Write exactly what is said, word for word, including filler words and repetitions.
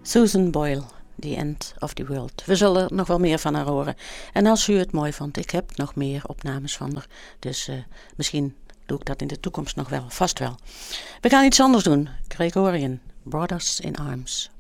Susan Boyle, The End of the World. We zullen er nog wel meer van haar horen. En als u het mooi vond, ik heb nog meer opnames van haar. Dus uh, misschien doe ik dat in de toekomst nog wel, vast wel. We gaan iets anders doen. Gregorian, Brothers in Arms.